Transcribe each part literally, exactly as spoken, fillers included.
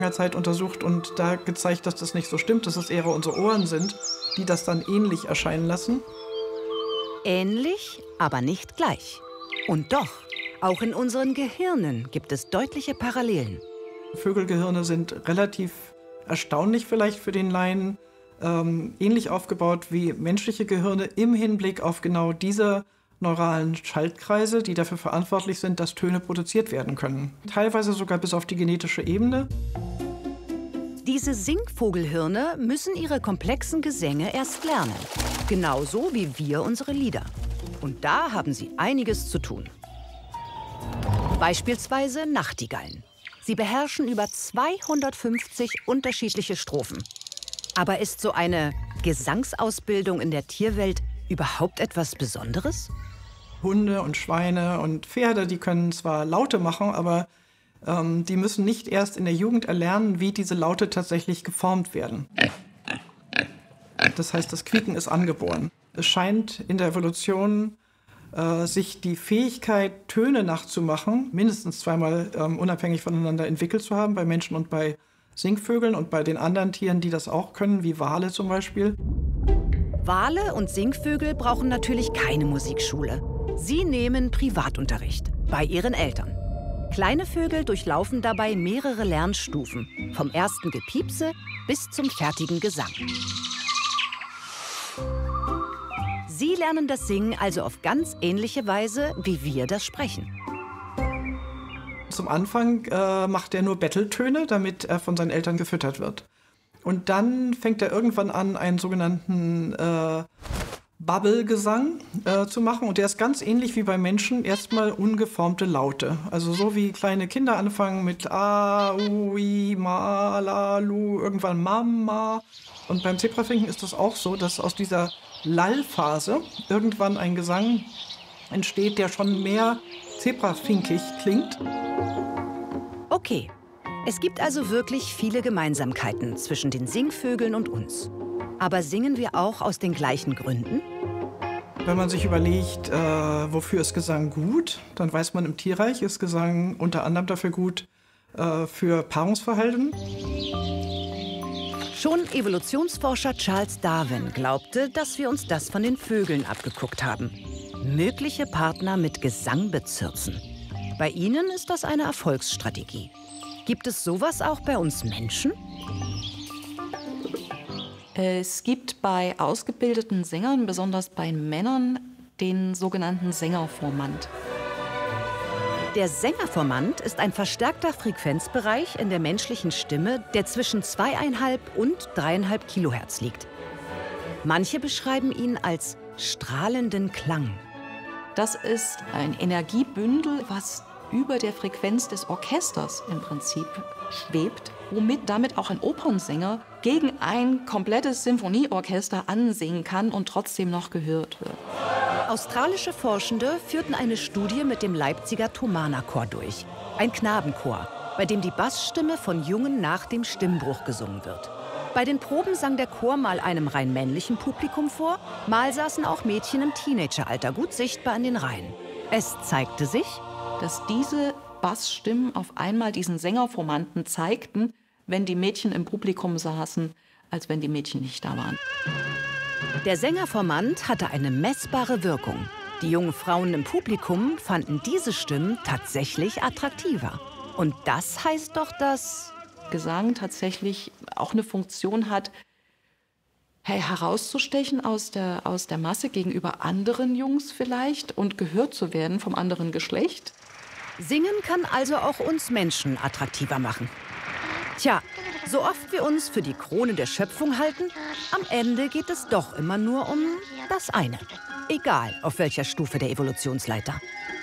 Zeit untersucht und da gezeigt, dass das nicht so stimmt, dass es eher unsere Ohren sind, die das dann ähnlich erscheinen lassen. Ähnlich, aber nicht gleich. Und doch, auch in unseren Gehirnen gibt es deutliche Parallelen. Vögelgehirne sind relativ erstaunlich vielleicht für den Laien, ähm, ähnlich aufgebaut wie menschliche Gehirne im Hinblick auf genau diese neuralen Schaltkreise, die dafür verantwortlich sind, dass Töne produziert werden können. Teilweise sogar bis auf die genetische Ebene. Diese Singvogelhirne müssen ihre komplexen Gesänge erst lernen. Genauso wie wir unsere Lieder. Und da haben sie einiges zu tun. Beispielsweise Nachtigallen. Sie beherrschen über zweihundertfünfzig unterschiedliche Strophen. Aber ist so eine Gesangsausbildung in der Tierwelt überhaupt etwas Besonderes? Hunde und Schweine und Pferde, die können zwar Laute machen, aber ähm, die müssen nicht erst in der Jugend erlernen, wie diese Laute tatsächlich geformt werden. Das heißt, das Quieken ist angeboren. Es scheint in der Evolution äh, sich die Fähigkeit, Töne nachzumachen, mindestens zweimal ähm, unabhängig voneinander entwickelt zu haben, bei Menschen und bei Singvögeln und bei den anderen Tieren, die das auch können, wie Wale zum Beispiel. Wale und Singvögel brauchen natürlich keine Musikschule. Sie nehmen Privatunterricht bei ihren Eltern. Kleine Vögel durchlaufen dabei mehrere Lernstufen, vom ersten Gepiepse bis zum fertigen Gesang. Sie lernen das Singen also auf ganz ähnliche Weise, wie wir das Sprechen. Zum Anfang äh, macht er nur Betteltöne, damit er von seinen Eltern gefüttert wird. Und dann fängt er irgendwann an, einen sogenannten äh, Babbelgesang äh, zu machen. Und der ist ganz ähnlich wie bei Menschen, erstmal ungeformte Laute. Also so wie kleine Kinder anfangen mit A, U, I, Ma, La, Lu, irgendwann Mama. Und beim Zebrafinken ist das auch so, dass aus dieser Lallphase irgendwann ein Gesang entsteht, der schon mehr zebrafinkig klingt. Okay. Es gibt also wirklich viele Gemeinsamkeiten zwischen den Singvögeln und uns. Aber singen wir auch aus den gleichen Gründen? Wenn man sich überlegt, äh, wofür ist Gesang gut, dann weiß man, im Tierreich ist Gesang unter anderem dafür gut, äh, für Paarungsverhalten. Schon Evolutionsforscher Charles Darwin glaubte, dass wir uns das von den Vögeln abgeguckt haben. Mögliche Partner mit Gesang bezirzen. Bei ihnen ist das eine Erfolgsstrategie. Gibt es sowas auch bei uns Menschen? Es gibt bei ausgebildeten Sängern, besonders bei Männern, den sogenannten Sängerformant. Der Sängerformant ist ein verstärkter Frequenzbereich in der menschlichen Stimme, der zwischen zweieinhalb und dreieinhalb Kilohertz liegt. Manche beschreiben ihn als strahlenden Klang. Das ist ein Energiebündel, was über der Frequenz des Orchesters im Prinzip schwebt, womit damit auch ein Opernsänger gegen ein komplettes Sinfonieorchester ansingen kann und trotzdem noch gehört wird. Australische Forschende führten eine Studie mit dem Leipziger Thomanerchor durch. Ein Knabenchor, bei dem die Bassstimme von Jungen nach dem Stimmbruch gesungen wird. Bei den Proben sang der Chor mal einem rein männlichen Publikum vor, mal saßen auch Mädchen im Teenageralter gut sichtbar an den Reihen. Es zeigte sich, dass diese Bassstimmen auf einmal diesen Sängerformanten zeigten, wenn die Mädchen im Publikum saßen, als wenn die Mädchen nicht da waren. Der Sängerformant hatte eine messbare Wirkung. Die jungen Frauen im Publikum fanden diese Stimmen tatsächlich attraktiver. Und das heißt doch, dass Gesang tatsächlich auch eine Funktion hat, hey, herauszustechen aus der, aus der Masse gegenüber anderen Jungs vielleicht und gehört zu werden vom anderen Geschlecht. Singen kann also auch uns Menschen attraktiver machen. Tja, so oft wir uns für die Krone der Schöpfung halten, am Ende geht es doch immer nur um das eine. Egal auf welcher Stufe der Evolutionsleiter.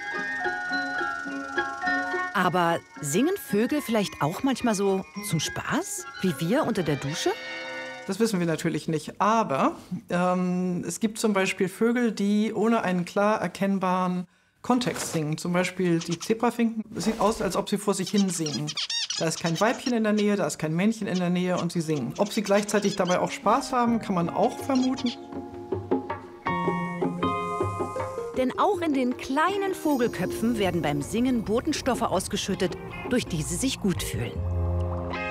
Aber singen Vögel vielleicht auch manchmal so zum Spaß, wie wir unter der Dusche? Das wissen wir natürlich nicht, aber ähm, es gibt zum Beispiel Vögel, die ohne einen klar erkennbaren Kontext singen. Zum Beispiel die Zebrafinken. Es sieht aus, als ob sie vor sich hin singen. Da ist kein Weibchen in der Nähe, da ist kein Männchen in der Nähe und sie singen. Ob sie gleichzeitig dabei auch Spaß haben, kann man auch vermuten. Denn auch in den kleinen Vogelköpfen werden beim Singen Botenstoffe ausgeschüttet, durch die sie sich gut fühlen.